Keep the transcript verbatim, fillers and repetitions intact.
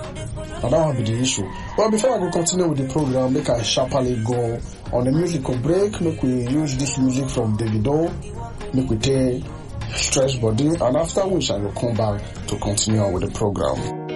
And that will be the issue. Well, before I go continue with the program, make I sharply go on a musical break. Make we use this music from Davido. Make we take stretch body, and after which I will come back to continue on with the program.